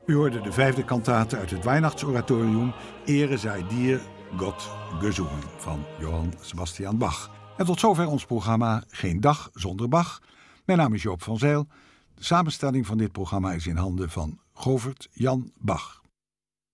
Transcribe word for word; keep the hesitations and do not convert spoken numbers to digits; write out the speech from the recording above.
U hoorde de vijfde kantate uit het Weihnachtsoratorium Ehre sei dir, Gott gesungen van Johann Sebastian Bach. En tot zover ons programma Geen dag zonder Bach. Mijn naam is Joop van Zijl. De samenstelling van dit programma is in handen van Govert Jan Bach.